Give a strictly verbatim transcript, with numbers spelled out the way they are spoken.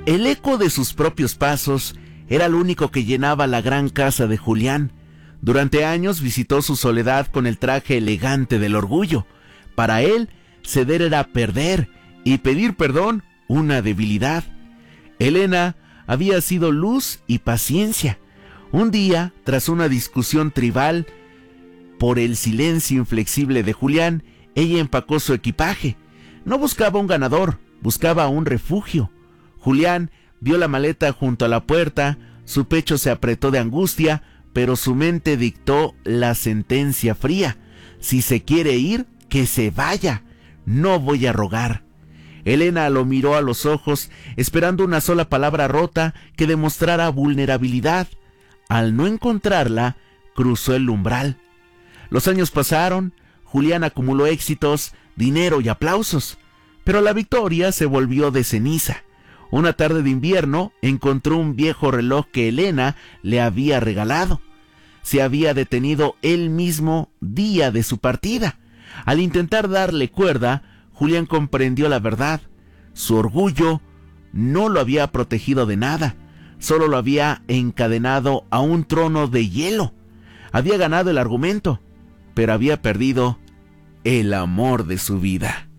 El eco de sus propios pasos era lo único que llenaba la gran casa de Julián. Durante años visitó su soledad con el traje elegante del orgullo. Para él, ceder era perder y pedir perdón una debilidad. Elena había sido luz y paciencia. Un día, tras una discusión tribal por el silencio inflexible de Julián, ella empacó su equipaje. No buscaba un ganador, buscaba un refugio. Julián vio la maleta junto a la puerta, su pecho se apretó de angustia, pero su mente dictó la sentencia fría. Si se quiere ir, que se vaya. No voy a rogar. Elena lo miró a los ojos, esperando una sola palabra rota que demostrara vulnerabilidad. Al no encontrarla, cruzó el umbral. Los años pasaron, Julián acumuló éxitos, dinero y aplausos, pero la victoria se volvió de ceniza. Una tarde de invierno encontró un viejo reloj que Elena le había regalado. Se había detenido el mismo día de su partida. Al intentar darle cuerda, Julián comprendió la verdad. Su orgullo no lo había protegido de nada, solo lo había encadenado a un trono de hielo. Había ganado el argumento, pero había perdido el amor de su vida.